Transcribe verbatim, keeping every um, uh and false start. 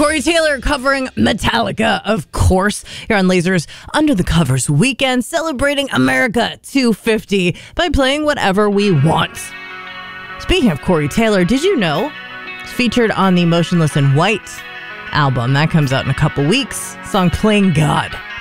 Corey Taylor covering Metallica, of course, here on Lasers Under the Covers weekend, celebrating America two fifty by playing whatever we want. Speaking of Corey Taylor, did you know it's featured on the Motionless in White album that comes out in a couple weeks? Song Playing God.